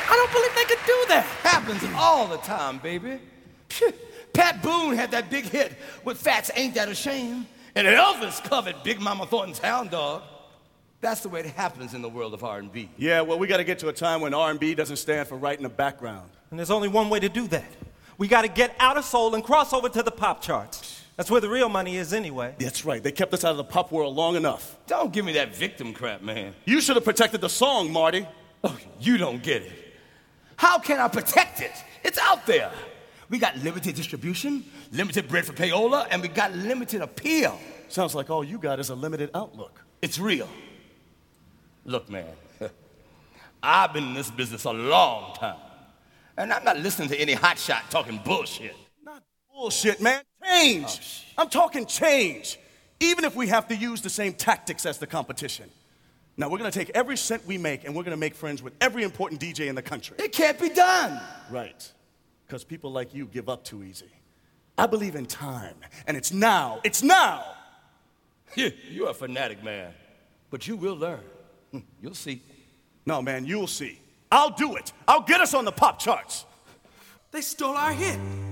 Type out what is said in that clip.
I don't believe they could do that. Happens all the time, baby. Phew. Pat Boone had that big hit with Fats Ain't That a Shame, and Elvis covered Big Mama Thornton's Hound Dog. That's the way it happens in the world of R&B. Yeah, well, we got to get to a time when R&B doesn't stand for right in the background. And there's only one way to do that. We got to get out of soul and cross over to the pop charts. That's where the real money is anyway. That's right. They kept us out of the pop world long enough. Don't give me that victim crap, man. You should have protected the song, Marty. Oh, you don't get it. How can I protect it? It's out there. We got limited distribution, limited bread for payola, and we got limited appeal. Sounds like all you got is a limited outlook. It's real. Look, man, I've been in this business a long time, and I'm not listening to any hotshot talking bullshit. Not bullshit, man. Change. I'm talking change. Even if we have to use the same tactics as the competition. Now, we're going to take every cent we make, and we're going to make friends with every important DJ in the country. It can't be done. Right. Because people like you give up too easy. I believe in time, and it's now. It's now. You're a fanatic, man, but you will learn. You'll see. No, man, you'll see. I'll do it. I'll get us on the pop charts. They stole our hit.